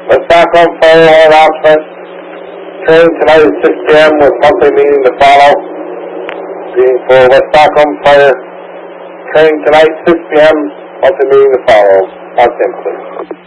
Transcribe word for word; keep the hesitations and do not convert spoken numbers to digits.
West Stockholm Fire Hall Oxford. Training tonight at six p m with monthly meeting to follow. Being for West Stockholm Fire. Training tonight six p m Monthly meeting to follow. Mark Tim, please.